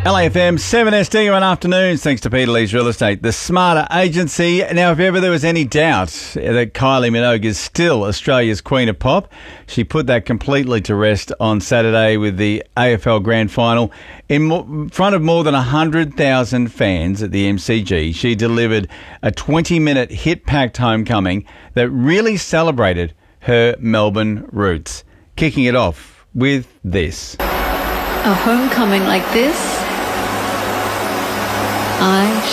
LAFM 7SD, one afternoons, thanks to Peter Lee's Real Estate, the smarter agency. Now, if ever there was any doubt that Kylie Minogue is still Australia's Queen of Pop, she put that completely to rest on Saturday with the AFL Grand Final. In front of more than 100,000 fans at the MCG, she delivered a 20-minute hit-packed homecoming that really celebrated her Melbourne roots, kicking it off with this. A homecoming like this, I